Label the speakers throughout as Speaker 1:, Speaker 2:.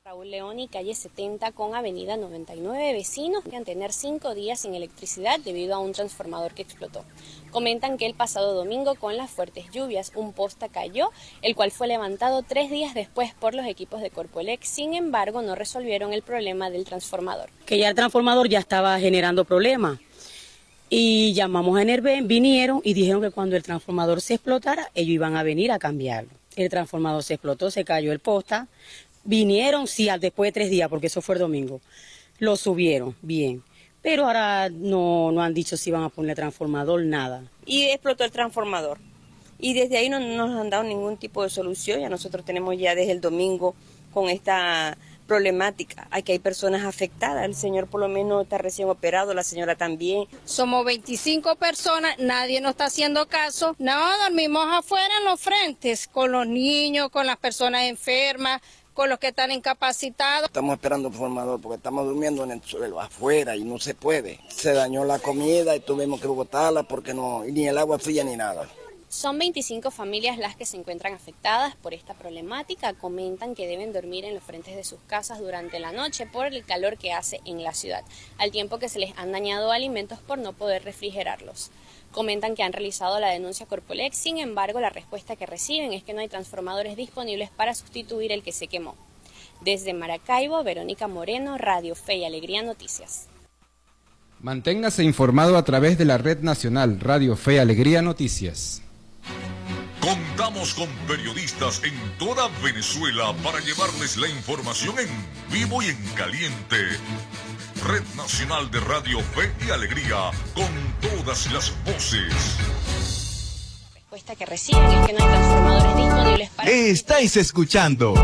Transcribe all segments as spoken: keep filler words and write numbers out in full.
Speaker 1: Raúl León y calle setenta con avenida noventa y nueve, vecinos podrían tener cinco días sin electricidad debido a un transformador que explotó. Comentan que el pasado domingo con las fuertes lluvias un poste cayó, el cual fue levantado tres días después por los equipos de Corpoelec, sin embargo no resolvieron el problema del transformador.
Speaker 2: Que ya el transformador ya estaba generando problemas y llamamos a Enerven, vinieron y dijeron que cuando el transformador se explotara ellos iban a venir a cambiarlo. El transformador se explotó, se cayó el poste. Vinieron, sí, después de tres días, porque eso fue el domingo. Lo subieron, bien. Pero ahora no, no han dicho si van a poner transformador, nada.
Speaker 3: Y explotó el transformador. Y desde ahí no, no nos han dado ningún tipo de solución. Ya nosotros tenemos ya desde el domingo con esta problemática. Aquí hay personas afectadas. El señor por lo menos está recién operado, la señora también.
Speaker 4: Somos veinticinco personas, nadie nos está haciendo caso. No, dormimos afuera en los frentes, con los niños, con las personas enfermas, con los que están incapacitados.
Speaker 5: Estamos esperando un formador porque estamos durmiendo en el suelo afuera y no se puede. Se dañó la comida y tuvimos que botarla porque no, ni el agua fría ni nada.
Speaker 1: Son veinticinco familias las que se encuentran afectadas por esta problemática. Comentan que deben dormir en los frentes de sus casas durante la noche por el calor que hace en la ciudad, al tiempo que se les han dañado alimentos por no poder refrigerarlos. Comentan que han realizado la denuncia a Corpoelec, sin embargo la respuesta que reciben es que no hay transformadores disponibles para sustituir el que se quemó. Desde Maracaibo, Verónica Moreno, Radio Fe y Alegría Noticias.
Speaker 6: Manténgase informado a través de la red nacional Radio Fe y Alegría Noticias.
Speaker 7: Contamos con periodistas en toda Venezuela para llevarles la información en vivo y en caliente. Red Nacional de Radio Fe y Alegría, con todas las voces.
Speaker 1: La respuesta que reciben es que no hay transformadores disponibles para...
Speaker 8: Estáis escuchando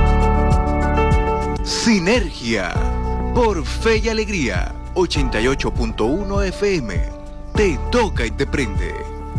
Speaker 8: Sinergia por Fe y Alegría, ochenta y ocho punto uno F M. Te toca y te prende.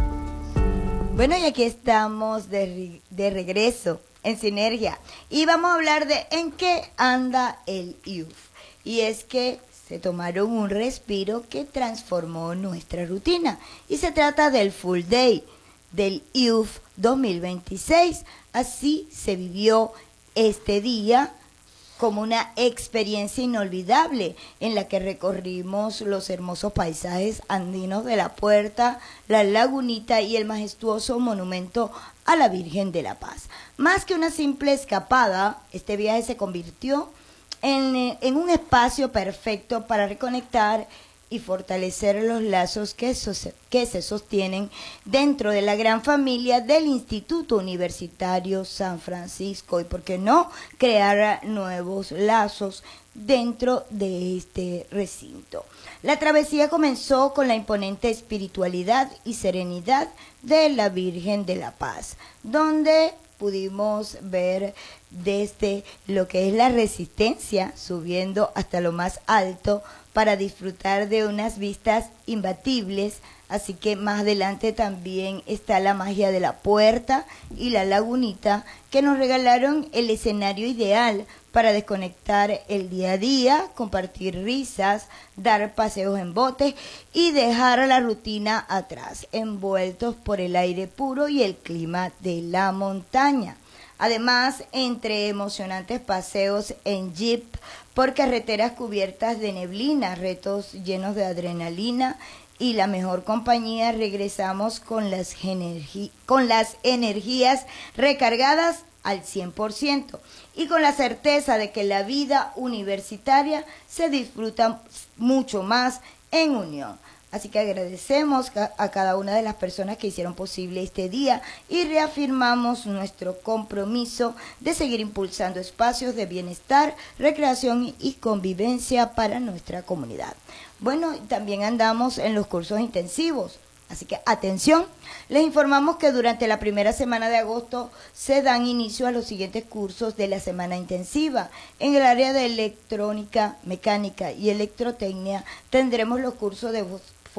Speaker 9: Bueno, y aquí estamos de, de regreso en Sinergia y vamos a hablar de en qué anda el I U F. Y es que se tomaron un respiro que transformó nuestra rutina y se trata del Full Day del I U F dos mil veintiséis. Así se vivió este día como una experiencia inolvidable en la que recorrimos los hermosos paisajes andinos de La Puerta, la Lagunita y el majestuoso monumento a la Virgen de la Paz. Más que una simple escapada, este viaje se convirtió en, en un espacio perfecto para reconectar y fortalecer los lazos que, so, que se sostienen dentro de la gran familia del Instituto Universitario San Francisco y, por qué no, crear nuevos lazos dentro de este recinto. La travesía comenzó con la imponente espiritualidad y serenidad de la Virgen de la Paz, donde pudimos ver desde lo que es la Resistencia, subiendo hasta lo más alto para disfrutar de unas vistas imbatibles. Así que más adelante también está la magia de La Puerta y la Lagunita, que nos regalaron el escenario ideal para desconectar el día a día, compartir risas, dar paseos en botes y dejar la rutina atrás, envueltos por el aire puro y el clima de la montaña. Además, entre emocionantes paseos en jeep por carreteras cubiertas de neblina, retos llenos de adrenalina y la mejor compañía, regresamos con las, energi- con las energías recargadas al cien por ciento y con la certeza de que la vida universitaria se disfruta mucho más en unión. Así que agradecemos a cada una de las personas que hicieron posible este día y reafirmamos nuestro compromiso de seguir impulsando espacios de bienestar, recreación y convivencia para nuestra comunidad. Bueno, también andamos en los cursos intensivos. Así que atención, les informamos que durante la primera semana de agosto se dan inicio a los siguientes cursos de la semana intensiva. En el área de electrónica, mecánica y electrotecnia tendremos los cursos de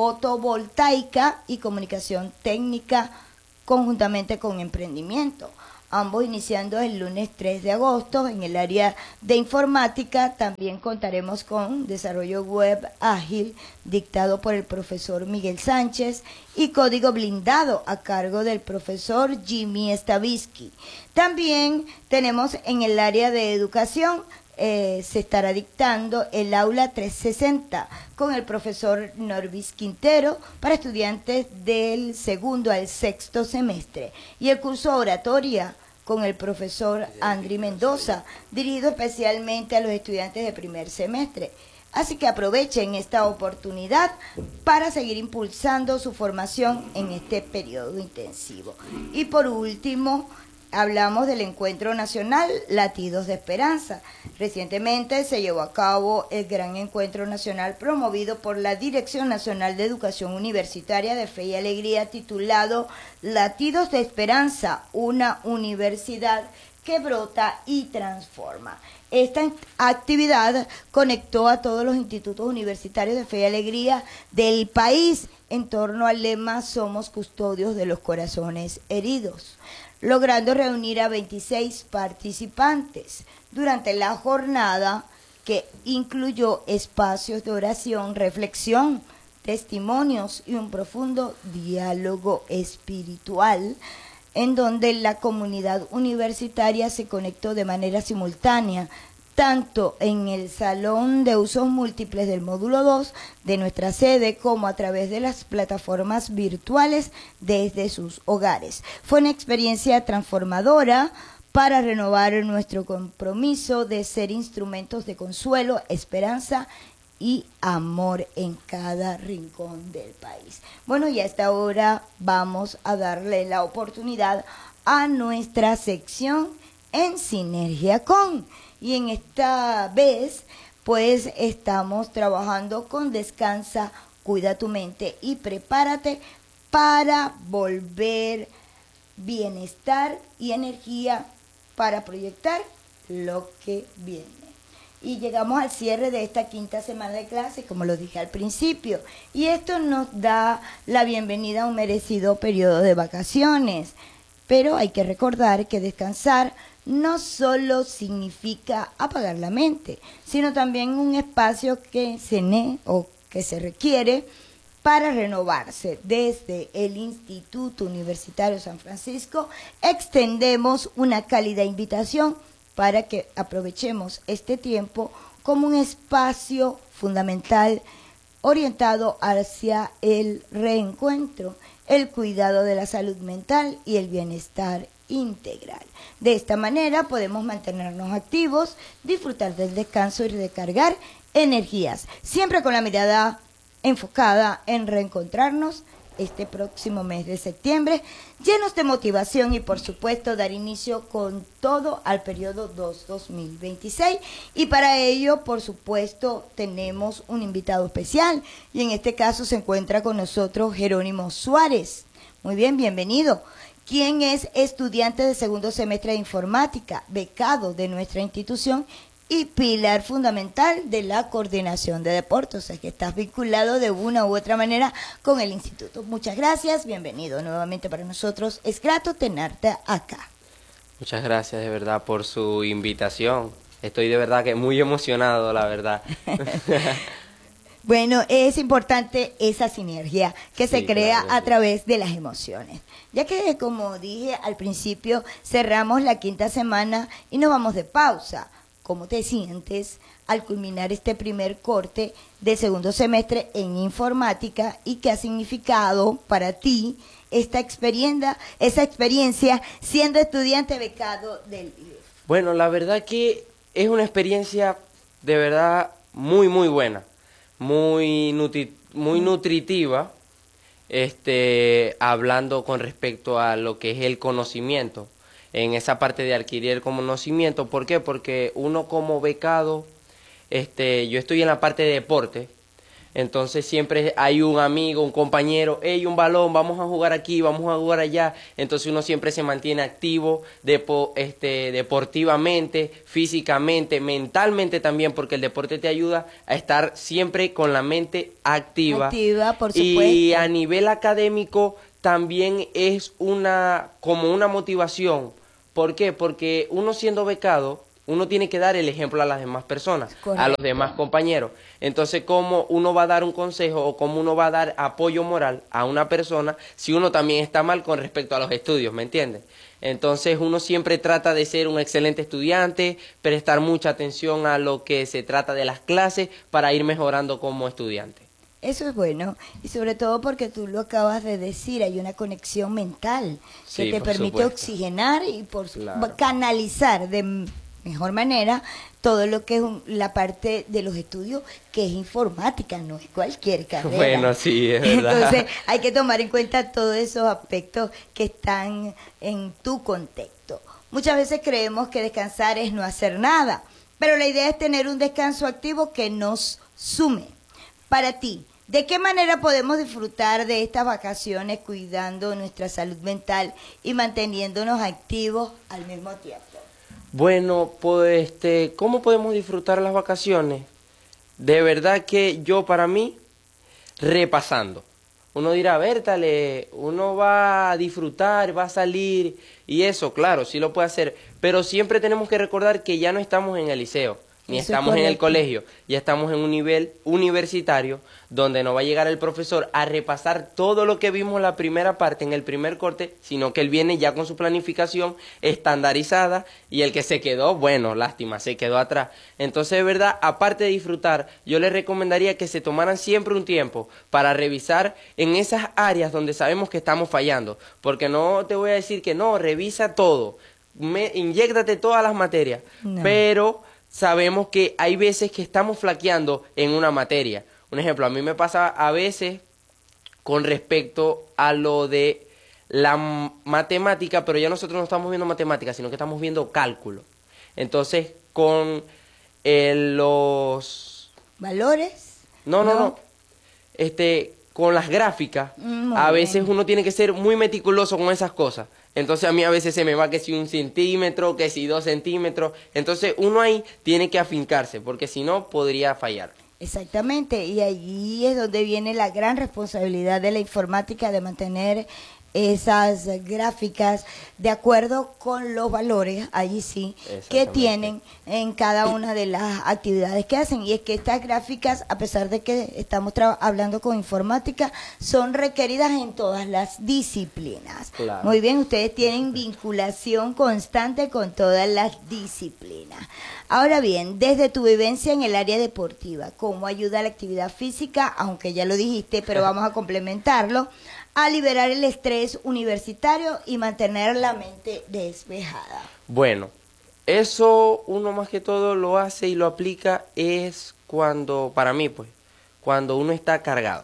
Speaker 9: fotovoltaica y comunicación técnica conjuntamente con emprendimiento. Ambos iniciando el lunes tres de agosto. En el área de informática también contaremos con desarrollo web ágil dictado por el profesor Miguel Sánchez y código blindado a cargo del profesor Jimmy Stavisky. También tenemos en el área de educación eh, se estará dictando el aula trescientos sesenta con el profesor Norvis Quintero para estudiantes del segundo al sexto semestre, y el curso oratoria con el profesor Andri Mendoza, dirigido especialmente a los estudiantes de primer semestre. Así que aprovechen esta oportunidad para seguir impulsando su formación en este periodo intensivo. Y por último, hablamos del Encuentro Nacional Latidos de Esperanza. Recientemente se llevó a cabo el gran encuentro nacional promovido por la Dirección Nacional de Educación Universitaria de Fe y Alegría, titulado Latidos de Esperanza, una universidad que brota y transforma. Esta actividad conectó a todos los institutos universitarios de Fe y Alegría del país en torno al lema Somos custodios de los corazones heridos, logrando reunir a veintiséis participantes durante la jornada, que incluyó espacios de oración, reflexión, testimonios y un profundo diálogo espiritual, en donde la comunidad universitaria se conectó de manera simultánea, tanto en el salón de usos múltiples del módulo dos de nuestra sede como a través de las plataformas virtuales desde sus hogares. Fue una experiencia transformadora para renovar nuestro compromiso de ser instrumentos de consuelo, esperanza y amor en cada rincón del país. Bueno, y a esta hora vamos a darle la oportunidad a nuestra sección En Sinergia Con. Y en esta vez, pues estamos trabajando con Descansa, Cuida tu Mente y Prepárate para volver bienestar y energía para proyectar lo que viene. Y llegamos al cierre de esta quinta semana de clase, como lo dije al principio, y esto nos da la bienvenida a un merecido periodo de vacaciones. Pero hay que recordar que descansar no solo significa apagar la mente, sino también un espacio que se ne o que se requiere para renovarse. Desde el Instituto Universitario San Francisco extendemos una cálida invitación para que aprovechemos este tiempo como un espacio fundamental orientado hacia el reencuentro, el cuidado de la salud mental y el bienestar integral. De esta manera podemos mantenernos activos, disfrutar del descanso y recargar energías, siempre con la mirada enfocada en reencontrarnos este próximo mes de septiembre, llenos de motivación y por supuesto dar inicio con todo al periodo dos mil veintiséis, y para ello por supuesto tenemos un invitado especial, y en este caso se encuentra con nosotros Jerónimo Suárez. Muy bien, bienvenido. Quien es estudiante de segundo semestre de informática, becado de nuestra institución y pilar fundamental de la coordinación de deportes, o sea que estás vinculado de una u otra manera con el instituto. Muchas gracias, bienvenido nuevamente para nosotros, es grato tenerte acá.
Speaker 10: Muchas gracias de verdad por su invitación, estoy de verdad que muy emocionado, la verdad.
Speaker 9: Bueno, es importante esa sinergia que se
Speaker 10: Sí,
Speaker 9: crea
Speaker 10: claro,
Speaker 9: a
Speaker 10: sí.
Speaker 9: través de las emociones. Ya que, como dije al principio, cerramos la quinta semana y nos vamos de pausa. ¿Cómo te sientes al culminar este primer corte de segundo semestre en informática y qué ha significado para ti esta experiencia, esa experiencia siendo estudiante becado del I U F?
Speaker 10: Bueno, la verdad que es una experiencia de verdad muy muy buena, muy nutri muy nutritiva, este, hablando con respecto a lo que es el conocimiento, en esa parte de adquirir el conocimiento. ¿Por qué? Porque uno como becado, este, yo estoy en la parte de deporte, entonces siempre hay un amigo, un compañero, hey, un balón, vamos a jugar aquí, vamos a jugar allá, entonces uno siempre se mantiene activo depo, este, deportivamente, físicamente, mentalmente también, porque el deporte te ayuda a estar siempre con la mente activa.
Speaker 9: Activa, por supuesto.
Speaker 10: Y a nivel académico también es una como una motivación. ¿Por qué? Porque uno siendo becado, uno tiene que dar el ejemplo a las demás personas,
Speaker 9: Correcto.
Speaker 10: a los demás compañeros. Entonces, ¿cómo uno va a dar un consejo o cómo uno va a dar apoyo moral a una persona si uno también está mal con respecto a los estudios? ¿Me entiendes? Entonces uno siempre trata de ser un excelente estudiante, prestar mucha atención a lo que se trata de las clases para ir mejorando como estudiante.
Speaker 9: Eso es bueno, y sobre todo porque tú lo acabas de decir, hay una conexión mental que
Speaker 10: Sí,
Speaker 9: te
Speaker 10: por
Speaker 9: permite
Speaker 10: supuesto.
Speaker 9: oxigenar y por su-
Speaker 10: Claro.
Speaker 9: canalizar de m- mejor manera todo lo que es un- la parte de los estudios, que es informática, no es cualquier carrera.
Speaker 10: Bueno, sí, es verdad.
Speaker 9: Entonces hay que tomar en cuenta todos esos aspectos que están en tu contexto. Muchas veces creemos que descansar es no hacer nada, pero la idea es tener un descanso activo que nos sume. Para ti, ¿de qué manera podemos disfrutar de estas vacaciones cuidando nuestra salud mental y manteniéndonos activos al mismo tiempo?
Speaker 10: Bueno, pues, este, ¿cómo podemos disfrutar las vacaciones? De verdad que yo, para mí, repasando. Uno dirá, Bertale, uno va a disfrutar, va a salir, y eso, claro, sí lo puede hacer, pero siempre tenemos que recordar que ya no estamos en el liceo, ni
Speaker 9: Eso es
Speaker 10: estamos en el
Speaker 9: correcto.
Speaker 10: colegio, ya estamos en un nivel universitario donde no va a llegar el profesor a repasar todo lo que vimos en la primera parte, en el primer corte, sino que él viene ya con su planificación estandarizada y el que se quedó, bueno, lástima, se quedó atrás. Entonces, de verdad, aparte de disfrutar, yo les recomendaría que se tomaran siempre un tiempo para revisar en esas áreas donde sabemos que estamos fallando, porque no te voy a decir que no, revisa todo, me, inyéctate todas las materias,
Speaker 9: No.
Speaker 10: pero sabemos que hay veces que estamos flaqueando en una materia. Un ejemplo, a mí me pasa a veces con respecto a lo de la m- matemática, pero ya nosotros no estamos viendo matemática, sino que estamos viendo cálculo. Entonces, con eh, los...
Speaker 9: ¿Valores?
Speaker 10: No, no,
Speaker 9: No.
Speaker 10: no. Este, con las gráficas,
Speaker 9: Mm, muy
Speaker 10: a
Speaker 9: bien.
Speaker 10: veces uno tiene que ser muy meticuloso con esas cosas. Entonces a mí a veces se me va que si un centímetro, que si dos centímetros. Entonces uno ahí tiene que afincarse, porque si no podría fallar.
Speaker 9: Exactamente, y allí es donde viene la gran responsabilidad de la informática de mantener esas gráficas de acuerdo con los valores, allí sí, que
Speaker 10: Exactamente.
Speaker 9: tienen en cada una de las actividades que hacen. Y es que estas gráficas, a pesar de que estamos tra- hablando con informática, son requeridas en todas las disciplinas.
Speaker 10: Claro.
Speaker 9: Muy bien, ustedes tienen vinculación constante con todas las disciplinas. Ahora bien, desde tu vivencia en el área deportiva, ¿cómo ayuda la actividad física, aunque ya lo dijiste, pero vamos a complementarlo, a liberar el estrés universitario y mantener la mente despejada?
Speaker 10: Bueno, eso uno más que todo lo hace y lo aplica es cuando, para mí pues, cuando uno está cargado.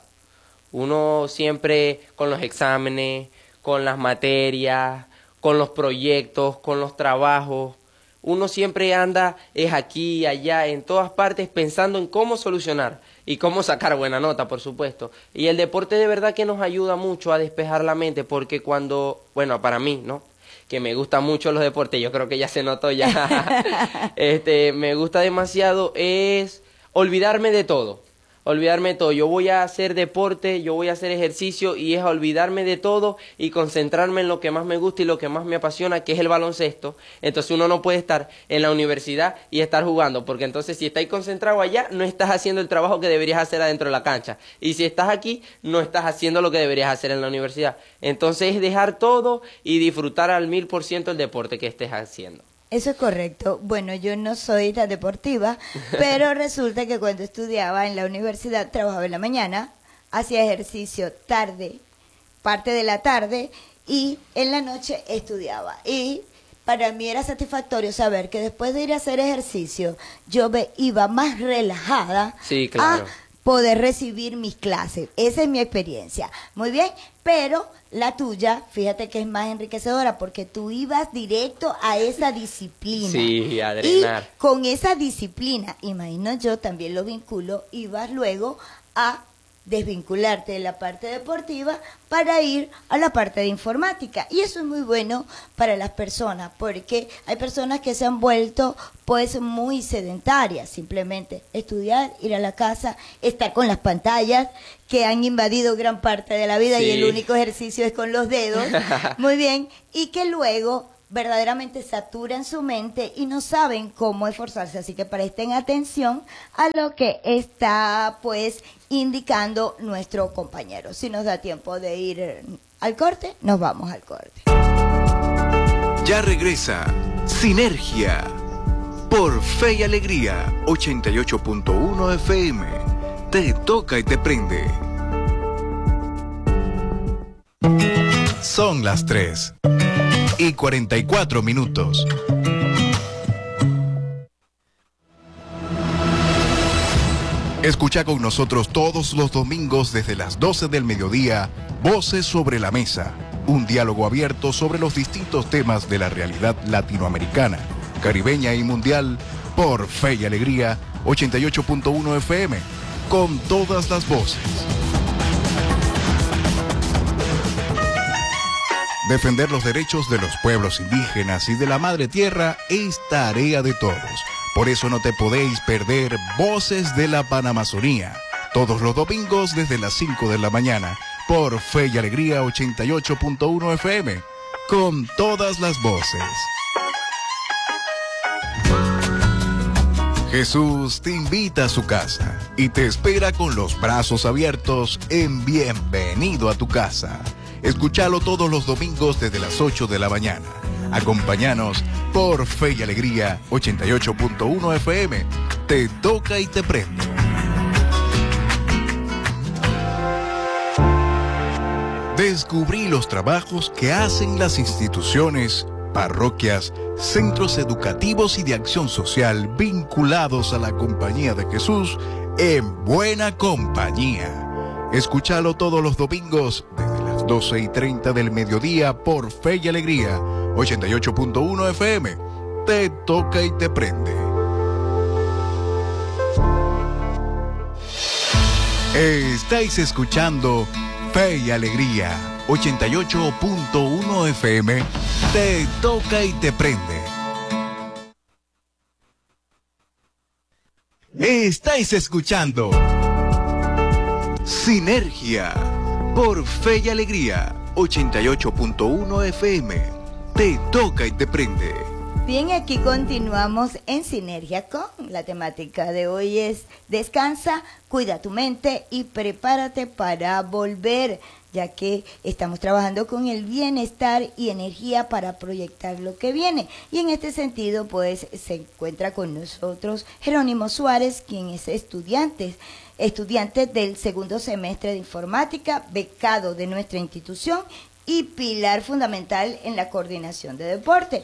Speaker 10: Uno siempre con los exámenes, con las materias, con los proyectos, con los trabajos, uno siempre anda, es aquí, allá, en todas partes, pensando en cómo solucionar y cómo sacar buena nota, por supuesto. Y el deporte de verdad que nos ayuda mucho a despejar la mente, porque cuando, bueno, para mí, ¿no?, que me gustan mucho los deportes, yo creo que ya se notó ya, este, me gusta demasiado, es olvidarme de todo. Olvidarme de todo, yo voy a hacer deporte, yo voy a hacer ejercicio y es olvidarme de todo y concentrarme en lo que más me gusta y lo que más me apasiona, que es el baloncesto. Entonces uno no puede estar en la universidad y estar jugando, porque entonces si estás concentrado allá, no estás haciendo el trabajo que deberías hacer adentro de la cancha. Y si estás aquí, no estás haciendo lo que deberías hacer en la universidad. Entonces es dejar todo y disfrutar al mil por ciento el deporte que estés haciendo.
Speaker 9: Eso es correcto. Bueno, yo no soy tan deportiva, pero resulta que cuando estudiaba en la universidad, trabajaba en la mañana, hacía ejercicio tarde, parte de la tarde, y en la noche estudiaba. Y para mí era satisfactorio saber que después de ir a hacer ejercicio, yo me iba más relajada
Speaker 10: Sí, claro.
Speaker 9: a poder recibir mis clases. Esa es mi experiencia. Muy bien, pero la tuya, fíjate que es más enriquecedora porque tú ibas directo a esa disciplina.
Speaker 10: Sí, a
Speaker 9: Y
Speaker 10: drenar.
Speaker 9: con esa disciplina, imagino yo, también lo vinculo, ibas luego a desvincularte de la parte deportiva para ir a la parte de informática. Y eso es muy bueno para las personas, porque hay personas que se han vuelto pues muy sedentarias, simplemente estudiar, ir a la casa, estar con las pantallas que han invadido gran parte de la vida
Speaker 10: Sí.
Speaker 9: y el único ejercicio es con los dedos. Muy bien, y que luego verdaderamente saturan su mente y no saben cómo esforzarse, así que presten atención a lo que está pues indicando nuestro compañero. Si nos da tiempo de ir al corte, nos vamos al corte.
Speaker 8: Ya regresa Sinergia por Fe y Alegría ochenta y ocho punto uno F M. Te toca y te prende. Son las tres y cuarenta y cuatro minutos. Escucha con nosotros todos los domingos desde las doce del mediodía, Voces sobre la Mesa, un diálogo abierto sobre los distintos temas de la realidad latinoamericana, caribeña y mundial, por Fe y Alegría ochenta y ocho punto uno F M, con todas las voces. Defender los derechos de los pueblos indígenas y de la madre tierra es tarea de todos. Por eso no te podéis perder Voces de la Panamazonía, todos los domingos desde las cinco de la mañana, por Fe y Alegría ochenta y ocho punto uno F M, con todas las voces. Jesús te invita a su casa y te espera con los brazos abiertos en Bienvenido a tu Casa. Escúchalo todos los domingos desde las ocho de la mañana. Acompáñanos por Fe y Alegría ochenta y ocho punto uno F M. Te toca y te prende. Descubrí los trabajos que hacen las instituciones, parroquias, centros educativos y de acción social vinculados a la Compañía de Jesús en Buena Compañía. Escúchalo todos los domingos desde las doce y treinta del mediodía por Fe y Alegría ochenta y ocho punto uno F M. Te toca y te prende. Estáis escuchando Fe y Alegría ochenta y ocho punto uno F M. Te toca y te prende. Estáis escuchando Sinergia por Fe y Alegría ochenta y ocho punto uno F M. Te toca y te prende.
Speaker 9: Bien, aquí continuamos en Sinergia con la temática de hoy es descansa, cuida tu mente y prepárate para volver, ya que estamos trabajando con el bienestar y energía para proyectar lo que viene. Y en este sentido, pues, se encuentra con nosotros Jerónimo Suárez, quien es estudiante, estudiante del segundo semestre de informática, becado de nuestra institución y pilar fundamental en la coordinación de deporte.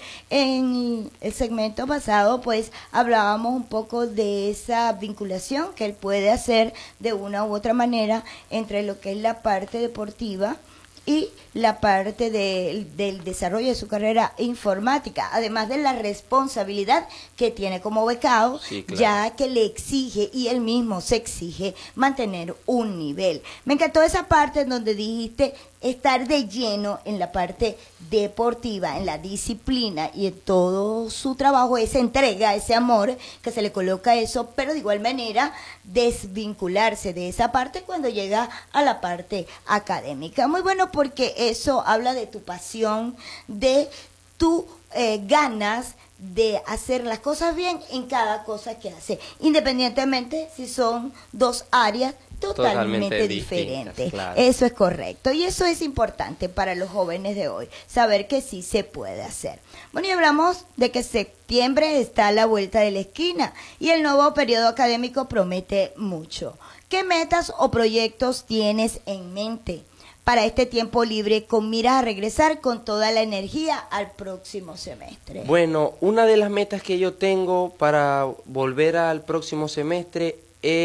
Speaker 9: En el segmento pasado, pues, hablábamos un poco de esa vinculación que él puede hacer de una u otra manera entre lo que es la parte deportiva y la parte de, del desarrollo de su carrera informática, además de la responsabilidad que tiene como becado, sí, claro, ya que le exige y él mismo se exige mantener un nivel. Me encantó esa parte en donde dijiste estar de lleno en la parte deportiva, en la disciplina y en todo su trabajo, esa entrega, ese amor que se le coloca a eso, pero de igual manera desvincularse de esa parte cuando llega a la parte académica. Muy bueno, porque eso habla de tu pasión, de tu eh, ganas de hacer las cosas bien en cada cosa que hace, independientemente si son dos áreas totalmente, totalmente diferentes. Claro. Eso es correcto y eso es importante para los jóvenes de hoy, saber que sí se puede hacer. Bueno, y hablamos de que septiembre está a la vuelta de la esquina y el nuevo periodo académico promete mucho. ¿Qué metas o proyectos tienes en mente para este tiempo libre con miras a regresar con toda la energía al próximo semestre?
Speaker 10: Bueno, una de las metas que yo tengo para volver al próximo semestre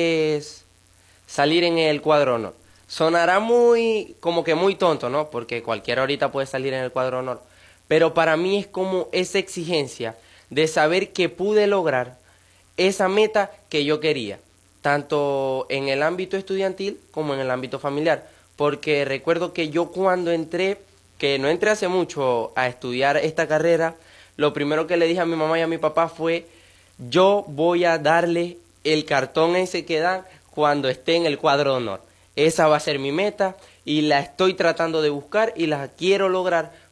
Speaker 10: es salir en el cuadro honor. Sonará muy, como que muy tonto, ¿no? Porque cualquiera ahorita puede salir en el cuadro honor. Pero para mí es como esa exigencia de saber que pude lograr esa meta que yo quería, tanto en el ámbito estudiantil como en el ámbito familiar. Porque recuerdo que yo cuando entré, que no entré hace mucho a estudiar esta carrera, lo primero que le dije a mi mamá y a mi papá fue, yo voy a darle el cartón ese que dan cuando esté en el cuadro de honor. Esa va a ser mi meta y la estoy tratando de buscar y la quiero lograr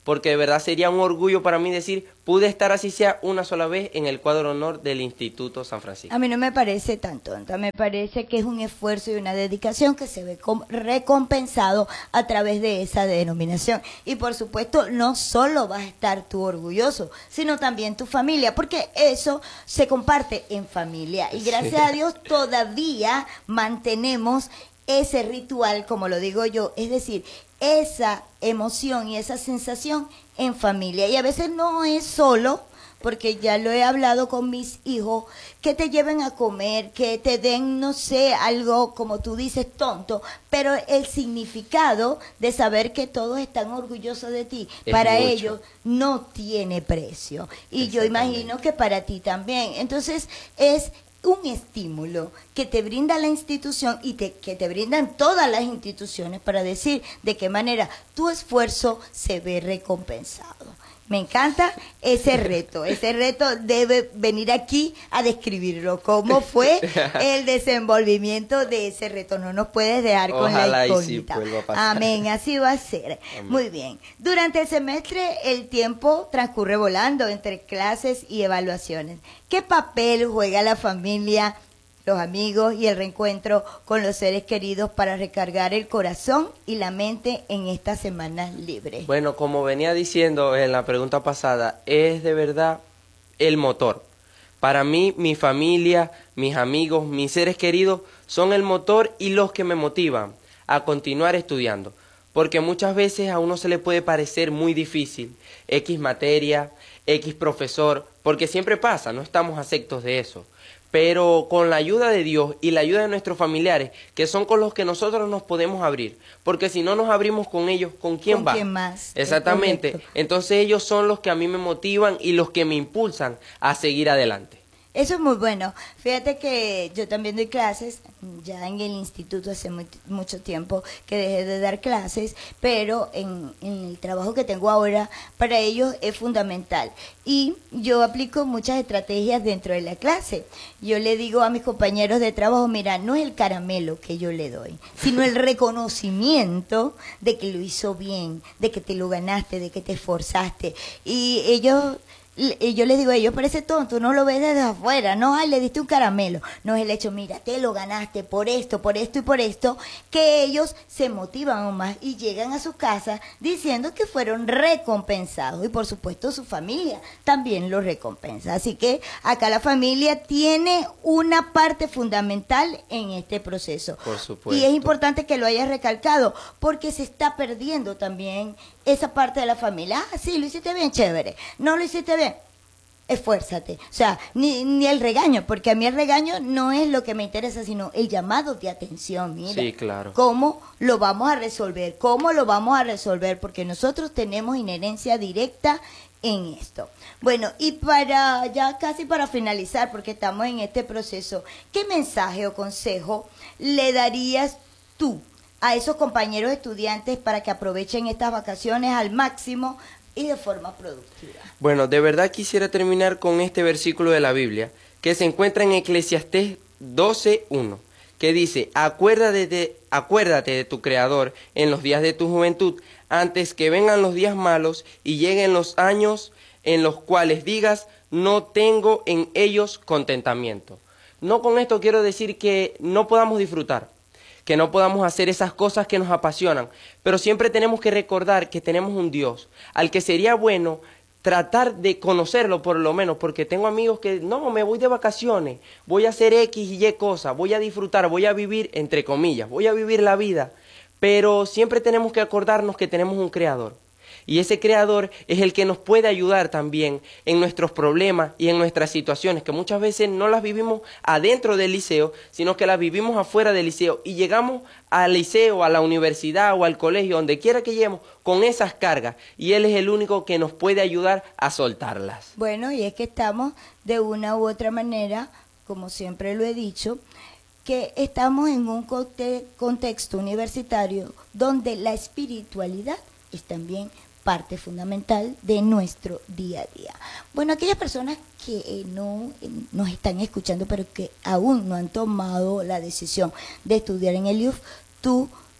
Speaker 10: porque de verdad sería un orgullo para mí decir, pude estar así sea una sola vez en el cuadro honor del Instituto San Francisco.
Speaker 9: A mí no me parece tan tonta, me parece que es un esfuerzo y una dedicación que se ve recompensado a través de esa denominación. Y por supuesto, no solo vas a estar tú orgulloso, sino también tu familia, porque eso se comparte en familia. Y gracias sí. a Dios todavía mantenemos ese ritual, como lo digo yo, es decir, esa emoción y esa sensación en familia. Y a veces no es solo, porque ya lo he hablado con mis hijos, que te lleven a comer, que te den, no sé, algo como tú dices, tonto, pero el significado de saber que todos están orgullosos de ti, es para mucho. Ellos no tiene precio. Y yo imagino que para ti también. Entonces, es un estímulo que te brinda la institución y te, que te brindan todas las instituciones para decir de qué manera tu esfuerzo se ve recompensado. Me encanta ese reto, ese reto debe venir aquí a describirlo, cómo fue el desenvolvimiento de ese reto, no nos puedes dejar con Ojalá la incógnita. Sí Amén, así va a ser. Amén. Muy bien, durante el semestre el tiempo transcurre volando entre clases y evaluaciones. ¿Qué papel juega la familia, los amigos y el reencuentro con los seres queridos para recargar el corazón y la mente en estas semanas libres?
Speaker 10: Bueno, como venía diciendo en la pregunta pasada, es de verdad el motor. Para mí, mi familia, mis amigos, mis seres queridos son el motor y los que me motivan a continuar estudiando. Porque muchas veces a uno se le puede parecer muy difícil X materia, X profesor, porque siempre pasa, no estamos exentos de eso. Pero con la ayuda de Dios y la ayuda de nuestros familiares, que son con los que nosotros nos podemos abrir, porque si no nos abrimos con ellos, ¿con quién
Speaker 9: ¿Con
Speaker 10: va?
Speaker 9: quién más?
Speaker 10: Exactamente. Entonces ellos son los que a mí me motivan y los que me impulsan a seguir adelante.
Speaker 9: Eso es muy bueno. Fíjate que yo también doy clases, ya en el instituto hace muy, mucho tiempo que dejé de dar clases, pero en, en el trabajo que tengo ahora, para ellos es fundamental. Y yo aplico muchas estrategias dentro de la clase. Yo le digo a mis compañeros de trabajo, mira, no es el caramelo que yo le doy, sino el reconocimiento de que lo hizo bien, de que te lo ganaste, de que te esforzaste. Y ellos... Y yo les digo, ellos parece tonto, no lo ves desde afuera, no, ay, le diste un caramelo, no es el hecho, mira, te lo ganaste por esto, por esto y por esto, que ellos se motivan aún más y llegan a sus casas diciendo que fueron recompensados y por supuesto su familia también los recompensa. Así que acá la familia tiene una parte fundamental en este proceso.
Speaker 10: Por supuesto.
Speaker 9: Y es importante que lo hayas recalcado porque se está perdiendo también esa parte de la familia. Ah, sí, lo hiciste bien, chévere. No lo hiciste bien, esfuérzate. O sea, ni, ni el regaño, porque a mí el regaño no es lo que me interesa, sino el llamado de atención. Mira,
Speaker 10: sí, claro.
Speaker 9: ¿Cómo lo vamos a resolver? ¿Cómo lo vamos a resolver? Porque nosotros tenemos inherencia directa en esto. Bueno, y para ya casi para finalizar, porque estamos en este proceso, ¿qué mensaje o consejo le darías tú a esos compañeros estudiantes para que aprovechen estas vacaciones al máximo y de forma productiva?
Speaker 10: Bueno, de verdad quisiera terminar con este versículo de la Biblia que se encuentra en Eclesiastés doce uno, que dice, acuérdate de, acuérdate de tu Creador en los días de tu juventud, antes que vengan los días malos y lleguen los años en los cuales digas, no tengo en ellos contentamiento. No con esto quiero decir que no podamos disfrutar, que no podamos hacer esas cosas que nos apasionan, pero siempre tenemos que recordar que tenemos un Dios al que sería bueno tratar de conocerlo por lo menos, porque tengo amigos que no, me voy de vacaciones, voy a hacer X y Y cosas, voy a disfrutar, voy a vivir, entre comillas, voy a vivir la vida, pero siempre tenemos que acordarnos que tenemos un Creador. Y ese Creador es el que nos puede ayudar también en nuestros problemas y en nuestras situaciones, que muchas veces no las vivimos adentro del liceo, sino que las vivimos afuera del liceo. Y llegamos al liceo, a la universidad o al colegio, donde quiera que lleguemos, con esas cargas. Y Él es el único que nos puede ayudar a soltarlas.
Speaker 9: Bueno, y es que estamos de una u otra manera, como siempre lo he dicho, que estamos en un contexto universitario donde la espiritualidad es también parte fundamental de nuestro día a día. Bueno, aquellas personas que eh, no eh, nos están escuchando, pero que aún no han tomado la decisión de estudiar en el I U F, tú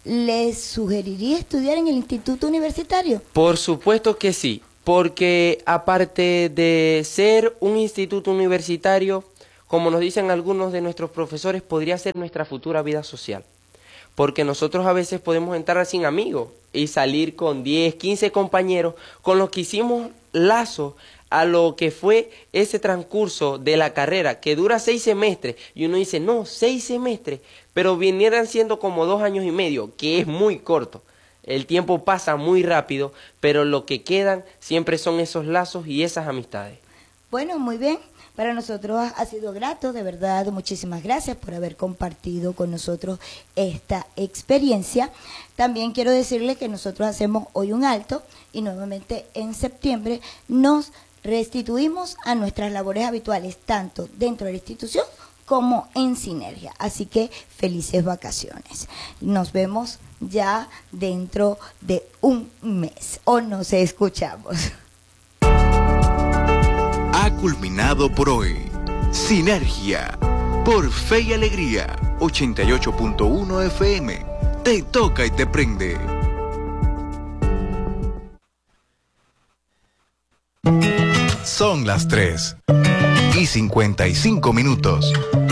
Speaker 9: ¿les sugeriría estudiar en el instituto universitario?
Speaker 10: Por supuesto que sí, porque aparte de ser un instituto universitario, como nos dicen algunos de nuestros profesores, podría ser nuestra futura vida social. Porque nosotros a veces podemos entrar sin amigos y salir con diez, quince compañeros con los que hicimos lazo a lo que fue ese transcurso de la carrera, que dura seis semestres, y uno dice, no, seis semestres, pero vinieran siendo como dos años y medio, que es muy corto. El tiempo pasa muy rápido, pero lo que quedan siempre son esos lazos y esas amistades.
Speaker 9: Bueno, muy bien. Para nosotros ha sido grato, de verdad, muchísimas gracias por haber compartido con nosotros esta experiencia. También quiero decirle que nosotros hacemos hoy un alto y nuevamente en septiembre nos restituimos a nuestras labores habituales, tanto dentro de la institución como en Sinergia. Así que felices vacaciones. Nos vemos ya dentro de un mes, o nos escuchamos.
Speaker 8: Ha culminado por hoy Sinergia por Fe y Alegría ochenta y ocho punto uno F M. Te toca y te prende. Son las tres y cincuenta y cinco minutos.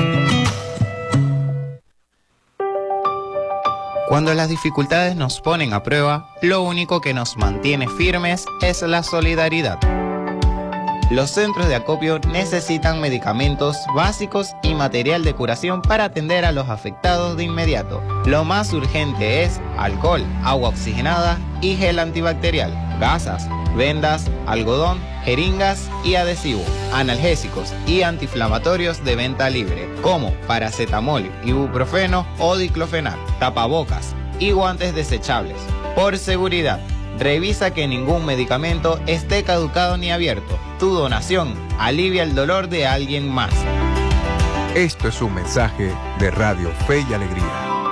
Speaker 11: Cuando las dificultades nos ponen a prueba, lo único que nos mantiene firmes es la solidaridad. Los centros de acopio necesitan medicamentos básicos y material de curación para atender a los afectados de inmediato. Lo más urgente es alcohol, agua oxigenada y gel antibacterial, gasas, vendas, algodón, jeringas y adhesivo, analgésicos y antiinflamatorios de venta libre, como paracetamol, ibuprofeno o diclofenac, tapabocas y guantes desechables. Por seguridad, revisa que ningún medicamento esté caducado ni abierto. Tu donación alivia el dolor de alguien más.
Speaker 8: Esto es un mensaje de Radio Fe y Alegría.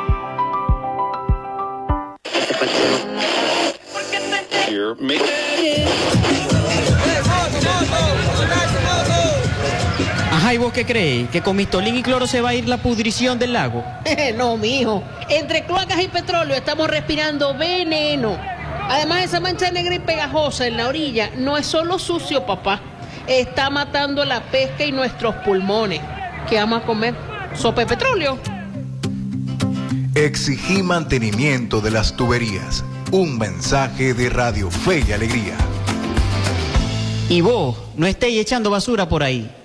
Speaker 12: Ajá, ¿y vos qué creéis? ¿Que con mistolín y cloro se va a ir la pudrición del lago?
Speaker 13: No, mijo. Entre cloacas y petróleo estamos respirando veneno. Además, esa mancha negra y pegajosa en la orilla no es solo sucio, papá. Está matando la pesca y nuestros pulmones. ¿Qué vamos a comer? ¿Sopa de petróleo?
Speaker 8: Exigí mantenimiento de las tuberías. Un mensaje de Radio Fe y Alegría.
Speaker 12: Y vos, no estéis echando basura por ahí.